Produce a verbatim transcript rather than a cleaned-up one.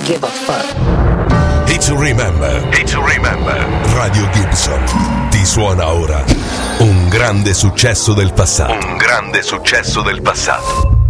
give a fuck. It's to remember. It's to remember. Radio Gibson ti suona ora un grande successo del passato. Un grande successo del passato.